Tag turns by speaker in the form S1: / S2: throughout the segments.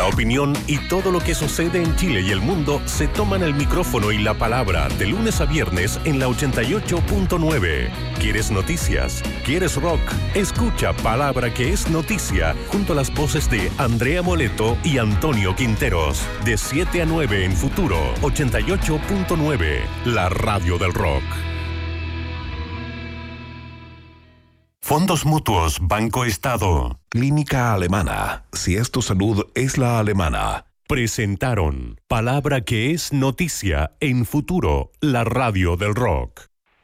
S1: La opinión y todo lo que sucede en Chile y el mundo se toman el micrófono y la palabra de lunes a viernes en la 88.9. ¿Quieres noticias? ¿Quieres rock? Escucha Palabra que es noticia junto a las voces de Andrea Moleto y Antonio Quinteros. De 7 a 9 en Futuro 88.9, la radio del rock. Fondos Mutuos Banco Estado.
S2: Clínica Alemana. Si es tu salud, es la alemana.
S1: Presentaron Palabra que es noticia en Futuro, la radio del rock.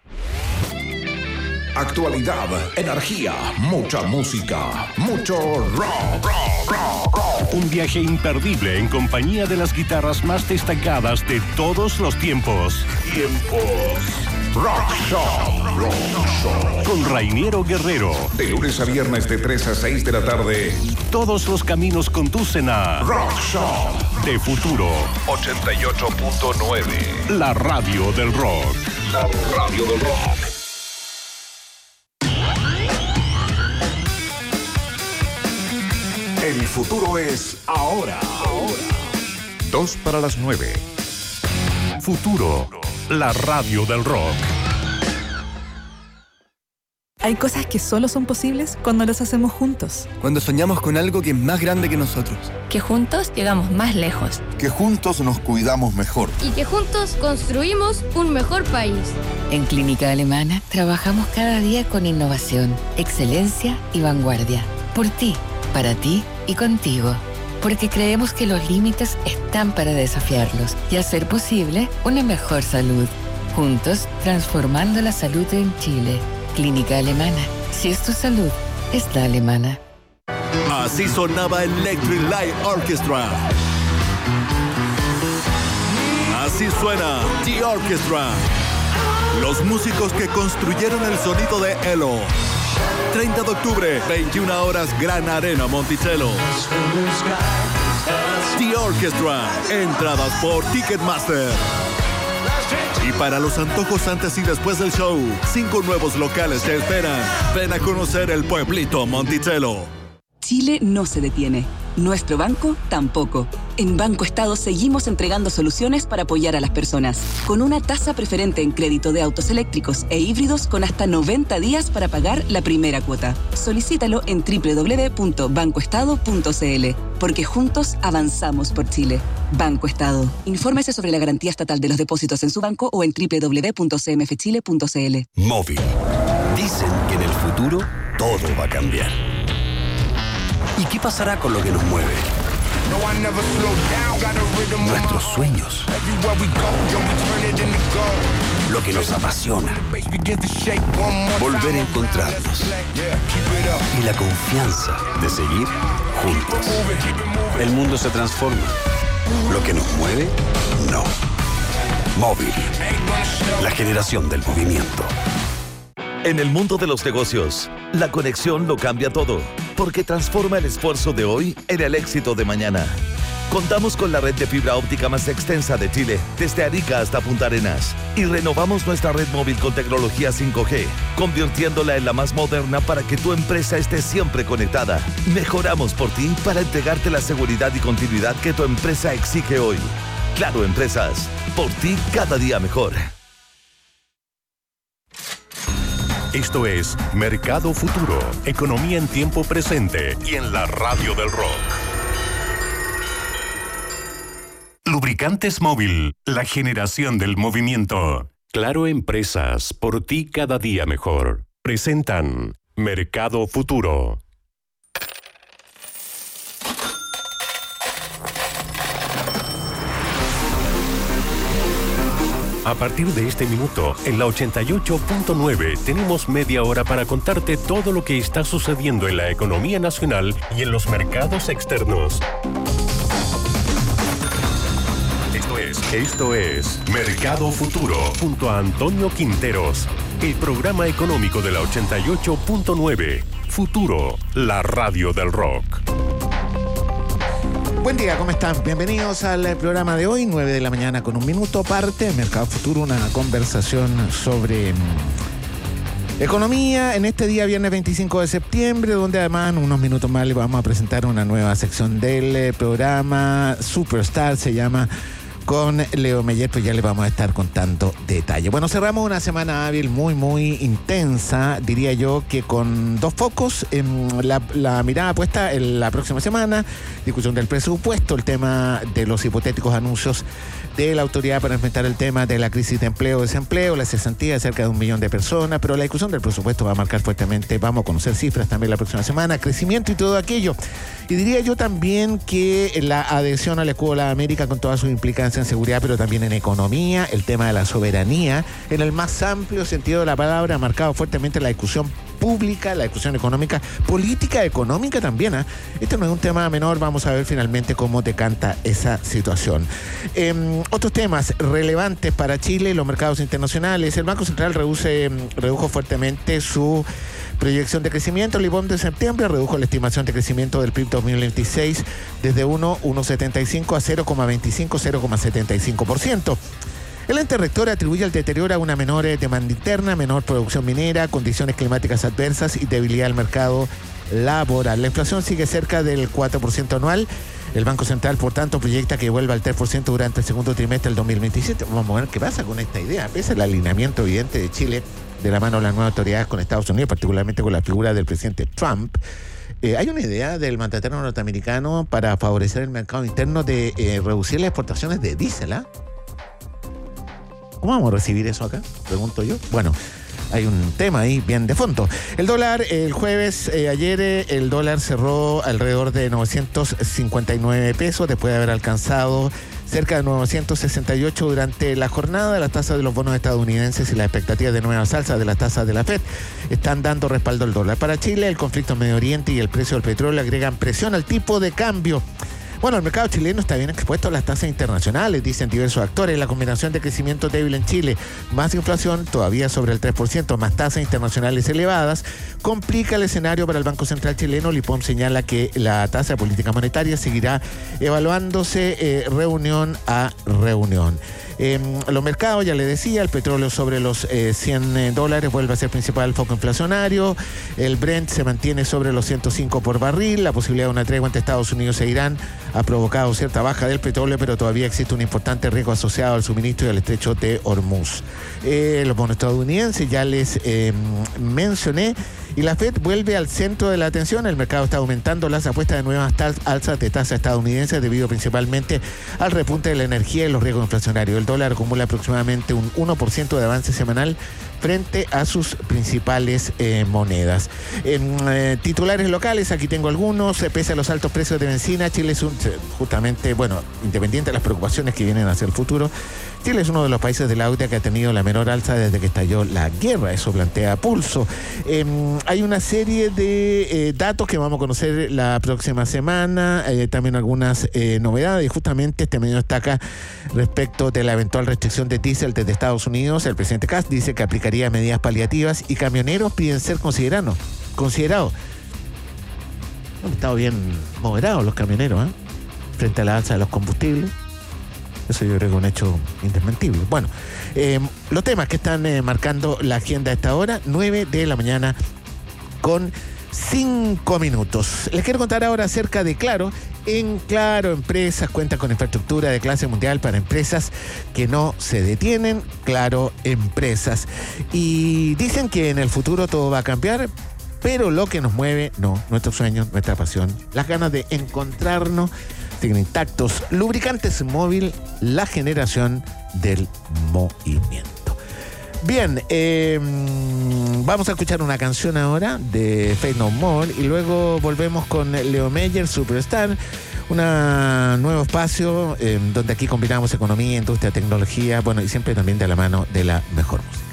S2: Actualidad, energía, mucha música, mucho rock.
S1: Un viaje imperdible en compañía de las guitarras más destacadas de todos los tiempos.
S2: Rock Show.
S1: Con Rainiero Guerrero.
S2: De lunes a viernes de 3 a 6 de la tarde.
S1: Todos los caminos conducen a
S2: Rock Show.
S1: De Futuro
S2: 88.9.
S1: La radio del rock.
S2: La radio del rock. El futuro es ahora. 2 para las 9.
S1: Futuro, la radio del rock.
S3: Hay cosas que solo son posibles cuando las hacemos juntos.
S4: Cuando soñamos con algo que es más grande que nosotros.
S5: Que juntos llegamos más lejos.
S6: Que juntos nos cuidamos mejor.
S7: Y que juntos construimos un mejor país.
S8: En Clínica Alemana trabajamos cada día con innovación, excelencia y vanguardia. Por ti, para ti y contigo. Porque creemos que los límites están para desafiarlos y hacer posible una mejor salud. Juntos, transformando la salud en Chile. Clínica Alemana. Si es tu salud, es la alemana.
S9: Así sonaba Electric Light Orchestra. Así suena The Orchestra. Los músicos que construyeron el sonido de Elo. 30 de octubre, 21 horas, Gran Arena Monticello. The Orchestra. Entradas por Ticketmaster. Y para los antojos antes y después del show, 5 nuevos locales te esperan. Ven a conocer el pueblito Monticello.
S10: Chile no se detiene. Nuestro banco tampoco. En Banco Estado seguimos entregando soluciones para apoyar a las personas. Con una tasa preferente en crédito de autos eléctricos e híbridos con hasta 90 días para pagar la primera cuota. Solicítalo en www.bancoestado.cl. Porque juntos avanzamos por Chile. Banco Estado. Infórmese sobre la garantía estatal de los depósitos en su banco o en www.cmfchile.cl.
S11: Móvil. Dicen que en el futuro todo va a cambiar. ¿Y qué pasará con lo que nos mueve? Nuestros sueños. Lo que nos apasiona. Volver a encontrarnos. Y la confianza de seguir juntos. El mundo se transforma. Lo que nos mueve, no. Móvil. La generación del movimiento.
S12: En el mundo de los negocios, la conexión lo cambia todo, porque transforma el esfuerzo de hoy en el éxito de mañana. Contamos con la red de fibra óptica más extensa de Chile, desde Arica hasta Punta Arenas, y renovamos nuestra red móvil con tecnología 5G, convirtiéndola en la más moderna para que tu empresa esté siempre conectada. Mejoramos por ti para entregarte la seguridad y continuidad que tu empresa exige hoy. Claro Empresas, por ti cada día mejor.
S1: Esto es Mercado Futuro, economía en tiempo presente y en la radio del rock. Lubricantes Móvil, la generación del movimiento. Claro Empresas, por ti cada día mejor. Presentan Mercado Futuro. A partir de este minuto, en la 88.9 tenemos media hora para contarte todo lo que está sucediendo en la economía nacional y en los mercados externos. Esto es Mercado Futuro, junto a Antonio Quinteros, el programa económico de la 88.9. Futuro, la radio del rock.
S13: Buen día, ¿cómo están? Bienvenidos al programa de hoy, 9 de la mañana con un minuto. Parte Mercado Futuro, una conversación sobre Economía en este día, viernes 25 de septiembre, donde además en unos minutos más les vamos a presentar una nueva sección del programa Superstar, se llama, con Leo Meyer, pues ya les vamos a estar contando detalles. Bueno, cerramos una semana hábil muy intensa, diría yo, que con dos focos, la mirada puesta en la próxima semana, discusión del presupuesto, el tema de los hipotéticos anuncios de la autoridad para enfrentar el tema de la crisis de empleo-desempleo, la cesantía de cerca de 1 millón de personas, pero la discusión del presupuesto va a marcar fuertemente, vamos a conocer cifras también la próxima semana, crecimiento y todo aquello. Y diría yo también que la adhesión al escudo de la América con todas sus implicancias en seguridad, pero también en economía, el tema de la soberanía, en el más amplio sentido de la palabra, ha marcado fuertemente la discusión pública, la discusión económica, política económica también. Este no es un tema menor, vamos a ver finalmente cómo decanta esa situación. Otros temas relevantes para Chile y los mercados internacionales. El Banco Central redujo fuertemente su proyección de crecimiento. El IPOM de septiembre redujo la estimación de crecimiento del PIB 2026 desde 1,75 a 0,75%. El ente rector atribuye el deterioro a una menor demanda interna, menor producción minera, condiciones climáticas adversas y debilidad del mercado laboral. La inflación sigue cerca del 4% anual. El Banco Central, por tanto, proyecta que vuelva al 3% durante el segundo trimestre del 2027. Vamos a ver qué pasa con esta idea. Pese al alineamiento evidente de Chile de la mano de las nuevas autoridades con Estados Unidos, particularmente con la figura del presidente Trump, hay una idea del mandatario norteamericano para favorecer el mercado interno de reducir las exportaciones de diésel, ¿Cómo vamos a recibir eso acá? Pregunto yo. Bueno, hay un tema ahí bien de fondo. El dólar, el jueves, ayer, el dólar cerró alrededor de 959 pesos, después de haber alcanzado cerca de 968 durante la jornada. Las tasas de los bonos estadounidenses y las expectativas de nuevas alzas de las tasas de la FED están dando respaldo al dólar. Para Chile, el conflicto en Medio Oriente y el precio del petróleo agregan presión al tipo de cambio. Bueno, el mercado chileno está bien expuesto a las tasas internacionales, dicen diversos actores. La combinación de crecimiento débil en Chile, más inflación, todavía sobre el 3%, más tasas internacionales elevadas, complica el escenario para el Banco Central chileno. El IPOM señala que la tasa de política monetaria seguirá evaluándose reunión a reunión. Los mercados, ya le decía, el petróleo sobre los $100 vuelve a ser principal foco inflacionario. El Brent se mantiene sobre los 105 por barril. La posibilidad de una tregua entre Estados Unidos e Irán ha provocado cierta baja del petróleo, pero todavía existe un importante riesgo asociado al suministro y al estrecho de Hormuz. Los bonos estadounidenses ya les mencioné. Y la FED vuelve al centro de la atención. El mercado está aumentando las apuestas de nuevas alzas de tasas estadounidenses debido principalmente al repunte de la energía y los riesgos inflacionarios. El dólar acumula aproximadamente un 1% de avance semanal frente a sus principales monedas. Titulares locales, aquí tengo algunos. Pese a los altos precios de benzina, Chile es justamente, independiente de las preocupaciones que vienen hacia el futuro, Chile es uno de los países de la OCDE que ha tenido la menor alza desde que estalló la guerra. Eso plantea Pulso. Hay una serie de datos que vamos a conocer la próxima semana, también algunas novedades, y justamente este medio destaca respecto de la eventual restricción de diésel desde Estados Unidos. El presidente Kast dice que aplicaría medidas paliativas y camioneros piden ser considerados. Han estado bien moderados los camioneros, frente a la alza de los combustibles. Eso yo creo que es un hecho indesmentible. Bueno, los temas que están marcando la agenda a esta hora, 9 de la mañana con 5 minutos. Les quiero contar ahora acerca de Claro. En Claro Empresas cuenta con infraestructura de clase mundial para empresas que no se detienen. Claro Empresas. Y dicen que en el futuro todo va a cambiar, pero lo que nos mueve, no, nuestros sueños, nuestra pasión, las ganas de encontrarnos, siguen intactos. Lubricantes Móvil, la generación del movimiento. Bien, vamos a escuchar una canción ahora de Faith No More y luego volvemos con Leo Meyer, Superstar, un nuevo espacio donde aquí combinamos economía, industria, tecnología, y siempre también de la mano de la mejor música.